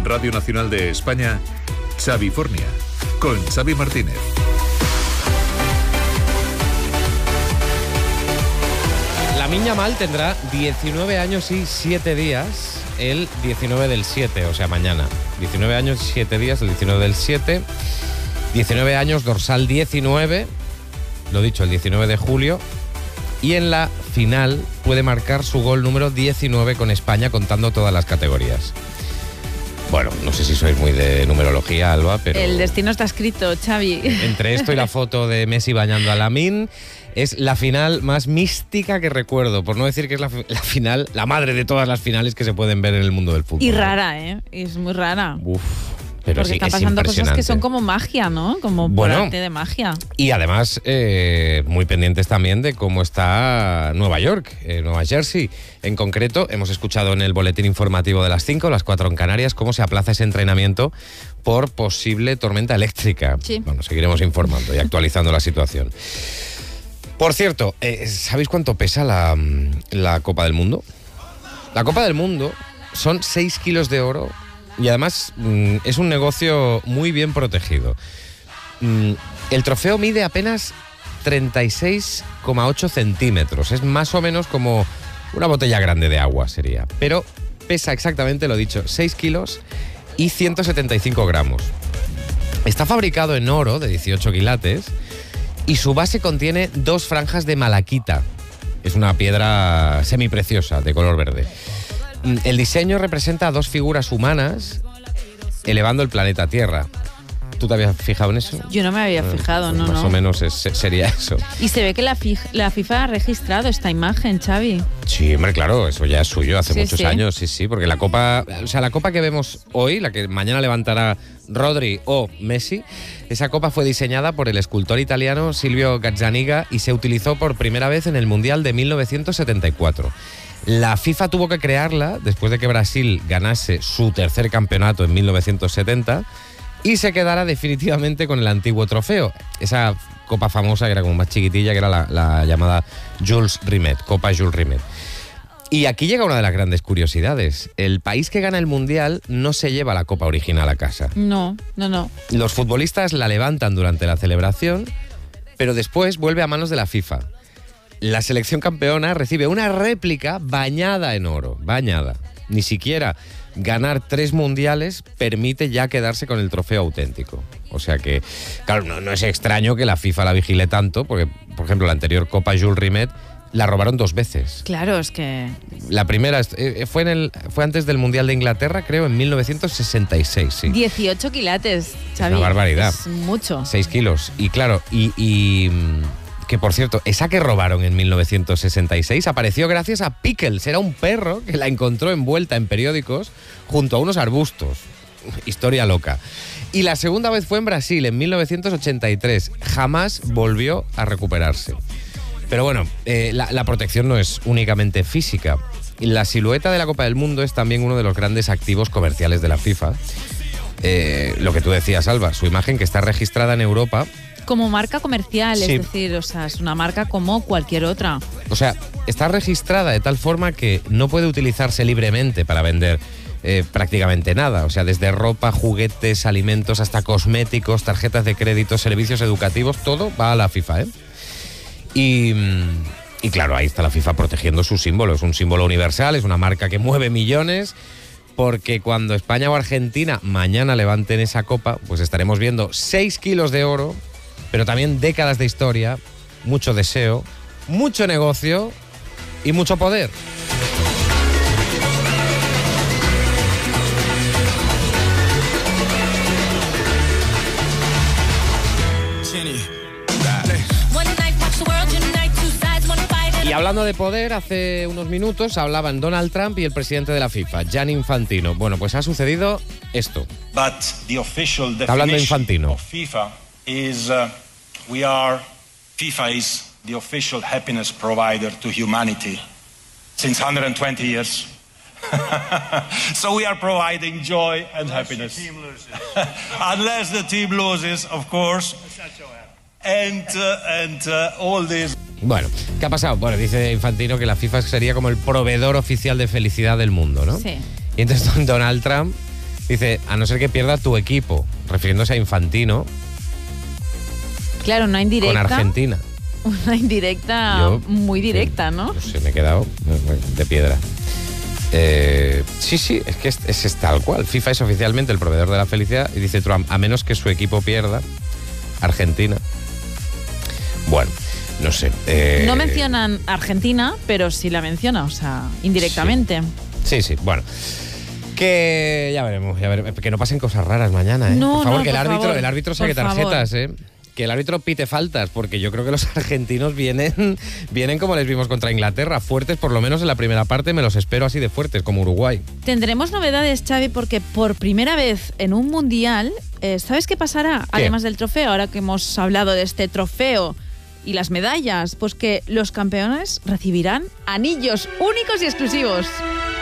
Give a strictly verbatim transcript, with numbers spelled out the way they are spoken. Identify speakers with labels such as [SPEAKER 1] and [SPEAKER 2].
[SPEAKER 1] Radio Nacional de España, Xavifornia, con Xavi Martínez.
[SPEAKER 2] Lamine Yamal tendrá diecinueve años y siete días el diecinueve del siete, o sea, mañana. diecinueve años y siete días el diecinueve del siete. diecinueve años, dorsal diecinueve, lo dicho, el diecinueve de julio. Y en la final puede marcar su gol número diecinueve con España, contando todas las categorías. Bueno, no sé si sois muy de numerología, Alba, pero...
[SPEAKER 3] El destino está escrito, Xavi.
[SPEAKER 2] Entre esto y la foto de Messi bañando a Lamine, es la final más mística que recuerdo, por no decir que es la, la final, la madre de todas las finales que se pueden ver en el mundo del fútbol.
[SPEAKER 3] Y rara, ¿eh? Es muy rara.
[SPEAKER 2] Uf, pero
[SPEAKER 3] Porque
[SPEAKER 2] sí,
[SPEAKER 3] están
[SPEAKER 2] es
[SPEAKER 3] pasando cosas
[SPEAKER 2] impresionante.
[SPEAKER 3] que son como magia, ¿no? Como por
[SPEAKER 2] Bueno,
[SPEAKER 3] arte de magia.
[SPEAKER 2] Y además, eh, muy pendientes también de cómo está Nueva York, eh, Nueva Jersey. En concreto, hemos escuchado en el boletín informativo de las cinco, las cuatro en Canarias, cómo se aplaza ese entrenamiento por posible tormenta eléctrica.
[SPEAKER 3] Sí.
[SPEAKER 2] Bueno, seguiremos informando y actualizando la situación. Por cierto, eh, ¿sabéis cuánto pesa la, la Copa del Mundo? La Copa del Mundo son seis kilos de oro y además mm, es un negocio muy bien protegido. Mm, el trofeo mide apenas treinta y seis coma ocho centímetros. Es más o menos como una botella grande de agua sería. Pero pesa exactamente, lo dicho, seis kilos y ciento setenta y cinco gramos. Está fabricado en oro de dieciocho quilates y su base contiene dos franjas de malaquita. Es una piedra semipreciosa de color verde. El diseño representa a dos figuras humanas elevando el planeta Tierra. ¿Tú te habías fijado en eso?
[SPEAKER 3] Yo no me había fijado,
[SPEAKER 2] Pues
[SPEAKER 3] no,
[SPEAKER 2] más
[SPEAKER 3] no.
[SPEAKER 2] o menos es- sería eso.
[SPEAKER 3] Y se ve que la, fi- la FIFA ha registrado esta imagen, Xavi.
[SPEAKER 2] Sí, hombre, claro, eso ya es suyo hace
[SPEAKER 3] Sí,
[SPEAKER 2] muchos
[SPEAKER 3] sí.
[SPEAKER 2] años, sí, sí, porque la copa, o sea, la copa que vemos hoy, la que mañana levantará Rodri o Messi, esa copa fue diseñada por el escultor italiano Silvio Gazzaniga y se utilizó por primera vez en el Mundial de mil novecientos setenta y cuatro. La FIFA tuvo que crearla después de que Brasil ganase su tercer campeonato en mil novecientos setenta y se quedara definitivamente con el antiguo trofeo. Esa copa famosa que era como más chiquitilla, que era la, la llamada Jules Rimet, Copa Jules Rimet. Y aquí llega una de las grandes curiosidades. El país que gana el Mundial no se lleva la copa original a casa.
[SPEAKER 3] No, no, no.
[SPEAKER 2] Los futbolistas la levantan durante la celebración, pero después vuelve a manos de la FIFA. La selección campeona recibe una réplica bañada en oro, bañada. Ni siquiera ganar tres mundiales permite ya quedarse con el trofeo auténtico. O sea que, claro, no, no es extraño que la FIFA la vigile tanto, porque, por ejemplo, la anterior Copa Jules Rimet la robaron dos veces.
[SPEAKER 3] Claro, es que...
[SPEAKER 2] La primera eh, fue, en el, fue antes del Mundial de Inglaterra, creo, en mil novecientos sesenta y seis, sí.
[SPEAKER 3] dieciocho quilates, Xavi.
[SPEAKER 2] una barbaridad.
[SPEAKER 3] Es mucho.
[SPEAKER 2] seis kilos. Y claro, y, y mm, que por cierto, esa que robaron en mil novecientos sesenta y seis apareció gracias a Pickles. Era un perro que la encontró envuelta en periódicos junto a unos arbustos. Historia loca. Y la segunda vez fue en Brasil, en mil novecientos ochenta y tres. Jamás volvió a recuperarse. Pero bueno, eh, la, la protección no es únicamente física. La silueta de la Copa del Mundo es también uno de los grandes activos comerciales de la FIFA. Eh, lo que tú decías, Alba, su imagen que está registrada en Europa.
[SPEAKER 3] Como marca comercial,
[SPEAKER 2] Sí.
[SPEAKER 3] es decir, o sea, es una marca como cualquier otra.
[SPEAKER 2] O sea, está registrada de tal forma que no puede utilizarse libremente para vender eh, prácticamente nada. O sea, desde ropa, juguetes, alimentos, hasta cosméticos, tarjetas de crédito, servicios educativos, todo va a la FIFA, ¿eh? Y, y claro, ahí está la FIFA protegiendo su símbolo. Es un símbolo universal, es una marca que mueve millones, porque cuando España o Argentina mañana levanten esa copa, pues estaremos viendo seis kilos de oro, pero también décadas de historia, mucho deseo, mucho negocio y mucho poder. Y hablando de poder, hace unos minutos hablaban Donald Trump y el presidente de la FIFA, Gianni Infantino. Bueno, pues ha sucedido esto.
[SPEAKER 4] But the official
[SPEAKER 2] Está hablando
[SPEAKER 4] definition
[SPEAKER 2] Infantino.
[SPEAKER 4] of FIFA is uh, we are FIFA is the official happiness provider to humanity since one hundred twenty years. So we are providing joy and happiness. Unless the team loses, of course. And uh, and uh, all this.
[SPEAKER 2] Bueno, ¿qué ha pasado? Bueno, dice Infantino que la FIFA sería como el proveedor oficial de felicidad del mundo, ¿no?
[SPEAKER 3] Sí.
[SPEAKER 2] Y entonces Donald Trump Dice, a no ser que pierda tu equipo, refiriéndose a Infantino.
[SPEAKER 3] Claro, una indirecta.
[SPEAKER 2] Con Argentina.
[SPEAKER 3] Una indirecta
[SPEAKER 2] Yo,
[SPEAKER 3] muy directa, ¿no?
[SPEAKER 2] No sé, me he quedado de piedra. Eh, sí, sí, es que es, es, es tal cual. FIFA es oficialmente el proveedor de la felicidad y dice Trump, a menos que su equipo pierda, Argentina. Bueno, no sé. Eh,
[SPEAKER 3] no mencionan Argentina, pero sí la menciona, o sea, indirectamente.
[SPEAKER 2] Sí, sí, sí, bueno. Que ya veremos, ya veremos. Que no pasen cosas raras mañana, ¿eh?
[SPEAKER 3] No,
[SPEAKER 2] por favor,
[SPEAKER 3] no,
[SPEAKER 2] que el
[SPEAKER 3] por
[SPEAKER 2] árbitro,
[SPEAKER 3] favor,
[SPEAKER 2] el árbitro saque
[SPEAKER 3] por
[SPEAKER 2] tarjetas,
[SPEAKER 3] favor.
[SPEAKER 2] ¿eh? Que el árbitro pite faltas, porque yo creo que los argentinos vienen, vienen como les vimos contra Inglaterra, fuertes, por lo menos en la primera parte, me los espero así de fuertes, como Uruguay.
[SPEAKER 3] Tendremos novedades, Xavi, porque por primera vez en un mundial, eh, ¿sabes qué pasará?
[SPEAKER 2] ¿Qué?
[SPEAKER 3] Además del trofeo, ahora que hemos hablado de este trofeo y las medallas, pues que los campeones recibirán anillos únicos y exclusivos.